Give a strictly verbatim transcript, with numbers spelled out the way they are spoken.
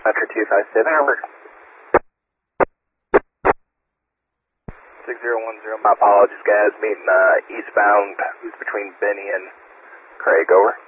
Metro two five seven, over. six zero one zero, my apologies guys, meeting uh, eastbound between Benny and Craig, over.